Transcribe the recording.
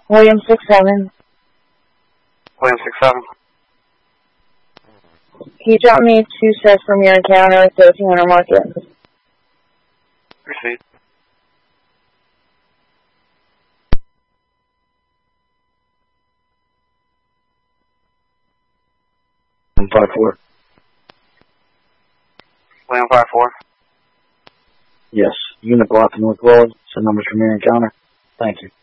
William 67. William 67. Can you drop me 2 sets from your encounter at 1300 Market? Received. William 54. William 54. Yes. Unit block North Road. Send numbers from your encounter. Thank you.